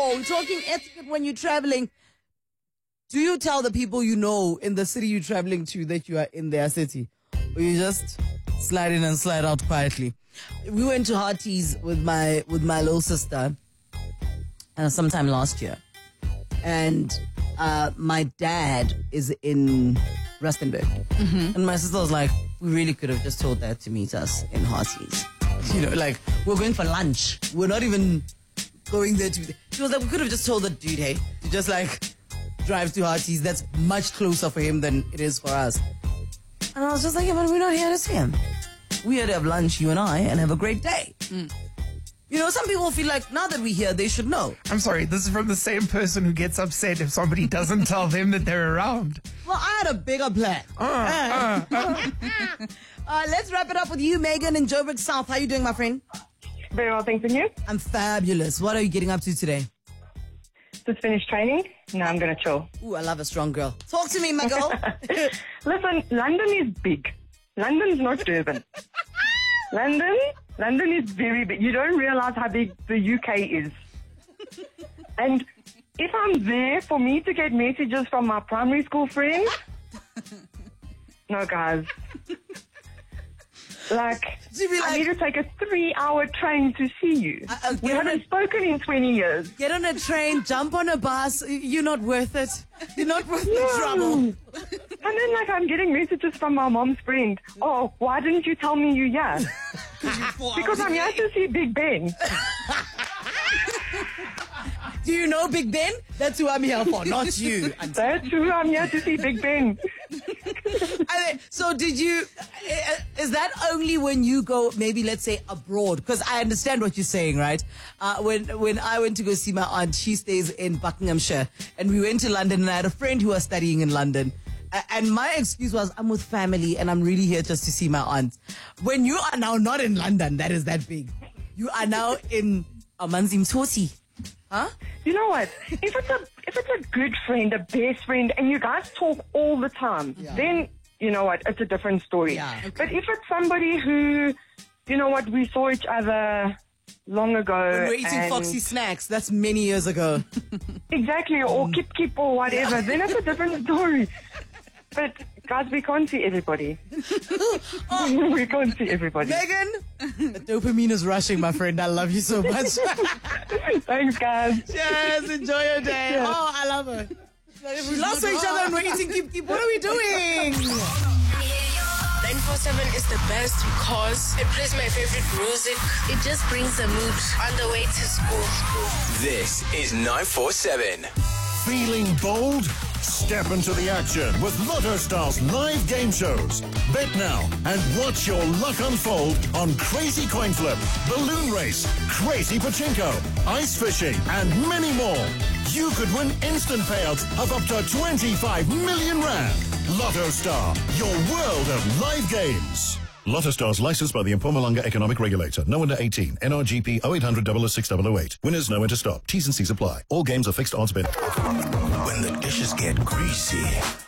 we're talking etiquette when you're traveling. Do you tell the people you know in the city you're traveling to that you are in their city? Or you just slide in and slide out quietly? We went to Hearties with my little sister sometime last year. And my dad is in Rustenburg. Mm-hmm. And my sister was like, we really could have just told Dad to meet us in Hearties. You know, like, we're going for lunch. We're not even going there to... She was like, we could have just told the dude, hey, to just like drive to Hearties. That's much closer for him than it is for us. And I was just like, yeah, but we're not here to see him. We're here to have lunch, you and I, and have a great day. Mm. You know, some people feel like now that we're here, they should know. I'm sorry, this is from the same person who gets upset if somebody doesn't tell them that they're around. Well, I had a bigger plan. Let's wrap it up with you, Megan, in Joburg South. How are you doing, my friend? Very well, thanks. And you? I'm fabulous. What are you getting up to today? Just finished training. Now I'm going to chill. Ooh, I love a strong girl. Talk to me, my girl. Listen, London is big. London's not Durban. London is very big. You don't realize how big the UK is. And if I'm there, for me to get messages from my primary school friends, no, guys. Like, I need to take a 3-hour train to see you. We haven't spoken in 20 years. Get on a train, jump on a bus. You're not worth it. You're not worth the trouble. And then, like, I'm getting messages from my mom's friend. Oh, why didn't you tell me you're here? Because I'm here to see Big Ben. Do you know Big Ben? That's who I'm here for, not you. That's who I'm here to see, Big Ben. So did you, is that only when you go, maybe let's say abroad? Because I understand what you're saying, right? When I went to go see my aunt, she stays in Buckinghamshire, and we went to London, and I had a friend who was studying in London. And my excuse was, I'm with family, and I'm really here just to see my aunt. When you are now not in London, that is that big. You are now in Amanzimtoti. Huh? You know what? If it's a good friend, a best friend, and you guys talk all the time, then you know what? It's a different story. Yeah, okay. But if it's somebody who, you know what, we saw each other long ago. When we're eating Foxy snacks, that's many years ago. Exactly, or Kip or whatever, then it's a different story. But guys, we can't see everybody. We can't see everybody. Megan, the dopamine is rushing, my friend. I love you so much. Thanks, guys. Cheers. Enjoy your day. Yeah. Oh, I love it. Like, if we lost each other and we're eating Kip, what are we doing? 947 is the best because it plays my favorite music. It just brings the mood on the way to school. This is 947. Feeling bold? Step into the action with Lotto Star's live game shows. Bet now and watch your luck unfold on Crazy Coin Flip, Balloon Race, Crazy Pachinko, Ice Fishing, and many more. You could win instant payouts of up to 25 million rand. Lotto Star, your world of live games. Lotto Stars licensed by the Mpumalanga Economic Regulator. No under 18. NRGP 0800 006 Winners know when to stop. T's and C's apply. All games are fixed odds bet. When the dishes get greasy,